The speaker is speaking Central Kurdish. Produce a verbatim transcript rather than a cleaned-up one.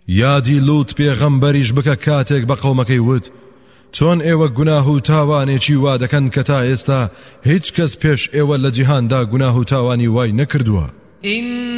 یادی لوت پێغەمبەریش بکە کاتێک بە قەومەکەی وت چۆن ئێوە گوناه و تاوانێکی وا دەکەن کە تا ئێستا هیچ کەس پێش ئێوە لە جیهاندا گوناه و تاوانی وای نەکردووە.